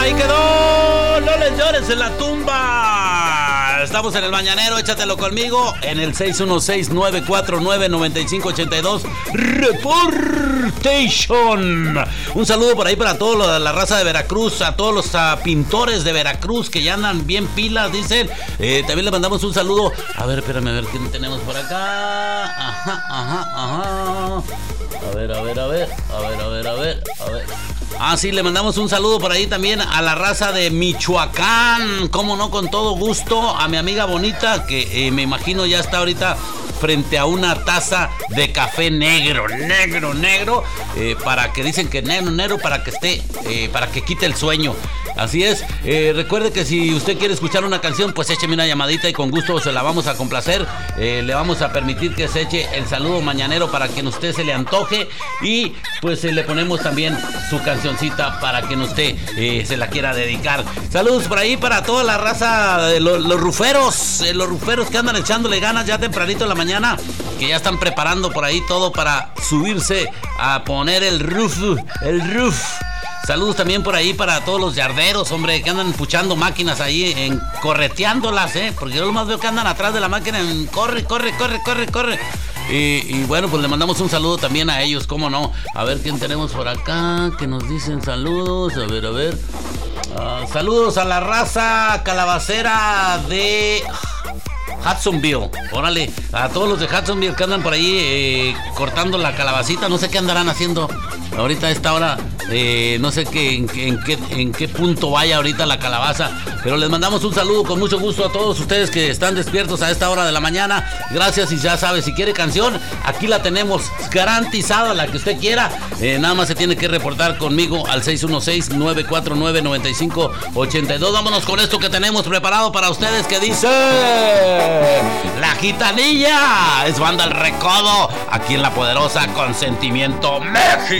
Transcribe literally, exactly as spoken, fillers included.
Ahí quedó, no les llores en la tumba. Estamos en el mañanero, échatelo conmigo en el seis uno seis, nueve cuatro nueve, nueve cinco ocho dos. Reportation. Un saludo por ahí para toda la raza de Veracruz, a todos los uh, pintores de Veracruz que ya andan bien pilas, dicen. Eh, también le mandamos un saludo. A ver, espérame, a ver quién tenemos por acá. Ajá, ajá, ajá. A ver, a ver, a ver, a ver, a ver, a ver, a ver. Ah, sí, le mandamos un saludo por ahí también a la raza de Michoacán. Cómo no, con todo gusto. A mi amiga bonita, que eh, me imagino ya está ahorita frente a una taza de café negro, negro, negro, eh, para que dicen que negro, negro, para que esté, eh, para que quite el sueño. Así es, eh, recuerde que si usted quiere escuchar una canción, pues écheme una llamadita y con gusto se la vamos a complacer. Eh, le vamos a permitir que se eche el saludo mañanero para que a usted se le antoje y pues eh, le ponemos también su cancioncita para que usted eh, se la quiera dedicar. Saludos por ahí para toda la raza de los, los ruferos, eh, los ruferos que andan echándole ganas ya tempranito en la mañana, que ya están preparando por ahí todo para subirse a poner el roof, el roof. Saludos también por ahí para todos los yarderos, hombre, que andan puchando máquinas ahí, en correteándolas, ¿eh? Porque yo lo más veo que andan atrás de la máquina en corre, corre, corre, corre, corre. Y, y bueno, pues le mandamos un saludo también a ellos, cómo no. A ver quién tenemos por acá, que nos dicen saludos, a ver, a ver. Uh, saludos a la raza calabacera de Hudsonville. Órale, a todos los de Hudsonville que andan por ahí eh, cortando la calabacita, no sé qué andarán haciendo ahorita a esta hora. Eh, no sé qué, en, en, qué, en qué punto vaya ahorita la calabaza, pero les mandamos un saludo con mucho gusto a todos ustedes que están despiertos a esta hora de la mañana. Gracias, y ya sabe, si quiere canción, aquí la tenemos garantizada, la que usted quiera. Eh, nada más se tiene que reportar conmigo al seis uno seis, nueve cuatro nueve, nueve cinco ocho dos. Vámonos con esto que tenemos preparado para ustedes, que dice La Gitanilla. Es banda El Recodo, aquí en La Poderosa, con Sentimiento México.